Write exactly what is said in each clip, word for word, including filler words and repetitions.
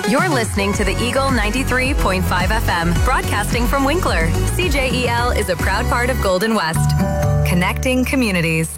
You're listening to the Eagle ninety-three point five F M, broadcasting from Winkler. C J E L is a proud part of Golden West, connecting communities.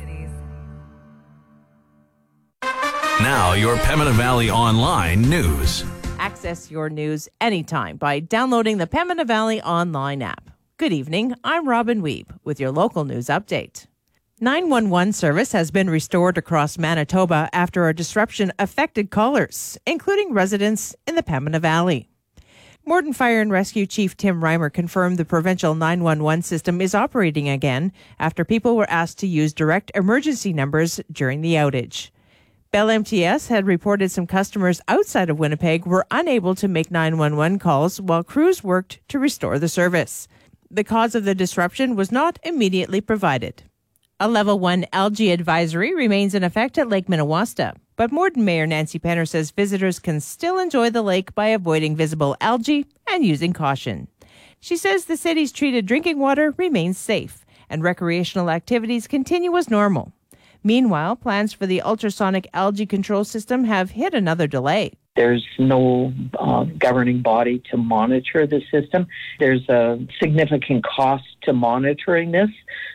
Now, your Pembina Valley Online news. Access your news anytime by downloading the Pembina Valley Online app. Good evening, I'm Robin Weeb with your local news update. nine one one service has been restored across Manitoba after a disruption affected callers, including residents in the Pembina Valley. Morden Fire and Rescue Chief Tim Reimer confirmed the provincial nine one one system is operating again after people were asked to use direct emergency numbers during the outage. Bell M T S had reported some customers outside of Winnipeg were unable to make nine one one calls while crews worked to restore the service. The cause of the disruption was not immediately provided. A Level one algae advisory remains in effect at Lake Minnewaska, but Morden Mayor Nancy Penner says visitors can still enjoy the lake by avoiding visible algae and using caution. She says the city's treated drinking water remains safe and recreational activities continue as normal. Meanwhile, plans for the ultrasonic algae control system have hit another delay. There's no uh, governing body to monitor the system. There's a significant cost to monitoring this.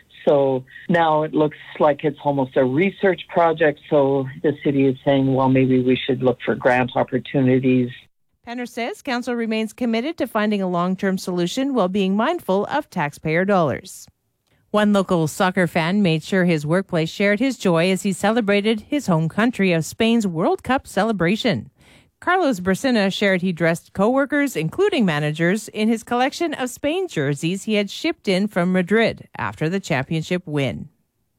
So now it looks like it's almost a research project. So the city is saying, well, maybe we should look for grant opportunities. Penner says council remains committed to finding a long-term solution while being mindful of taxpayer dollars. One local soccer fan made sure his workplace shared his joy as he celebrated his home country of Spain's World Cup celebration. Carlos Brasina shared he dressed co-workers, including managers, in his collection of Spain jerseys he had shipped in from Madrid after the championship win.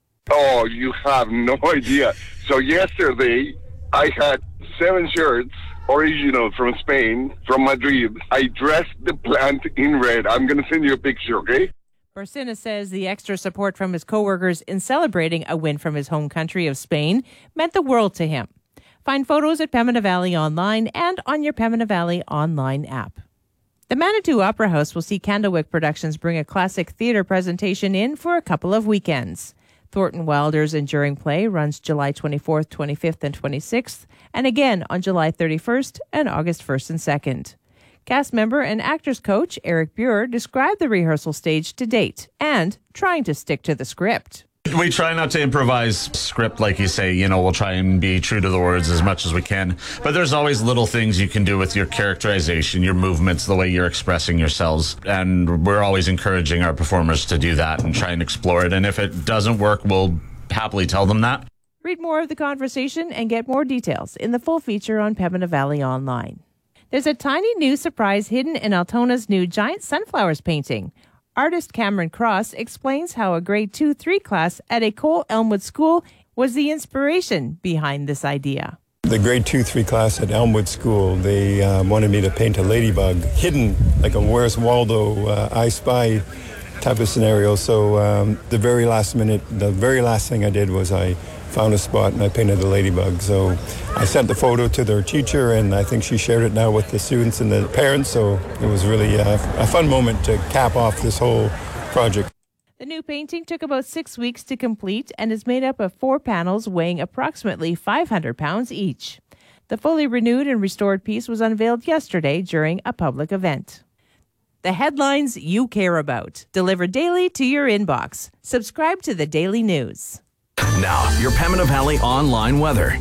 Oh, you have no idea. So yesterday, I had seven shirts, original from Spain, from Madrid. I dressed the plant in red. I'm going to send you a picture, okay? Brasina says the extra support from his co-workers in celebrating a win from his home country of Spain meant the world to him. Find photos at Pembina Valley Online and on your Pembina Valley Online app. The Manitou Opera House will see Candlewick Productions bring a classic theatre presentation in for a couple of weekends. Thornton Wilder's enduring play runs July twenty-fourth, twenty-fifth, and twenty-sixth, and again on July thirty-first and August first and second. Cast member and actors coach Eric Buer described the rehearsal stage to date and trying to stick to the script. We try not to improvise script like you say, you know, we'll try and be true to the words as much as we can. But there's always little things you can do with your characterization, your movements, the way you're expressing yourselves. And we're always encouraging our performers to do that and try and explore it. And if it doesn't work, we'll happily tell them that. Read more of the conversation and get more details in the full feature on Pembina Valley Online. There's a tiny new surprise hidden in Altona's new giant sunflowers painting. Artist Cameron Cross explains how a grade two three class at École Elmwood School was the inspiration behind this idea. The grade two three class at Elmwood School, they uh, wanted me to paint a ladybug hidden, like a Where's Waldo, uh, I Spy type of scenario. So um, the very last minute, the very last thing I did was I found a spot and I painted the ladybug. So I sent the photo to their teacher and I think she shared it now with the students and the parents. So it was really a, a fun moment to cap off this whole project. The new painting took about six weeks to complete and is made up of four panels weighing approximately five hundred pounds each. The fully renewed and restored piece was unveiled yesterday during a public event. The headlines you care about, delivered daily to your inbox. Subscribe to the Daily News. Now, your Pembina Valley Online weather.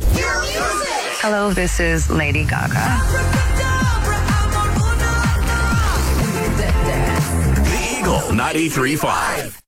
Hello, this is Lady Gaga. The Eagle ninety-three point five.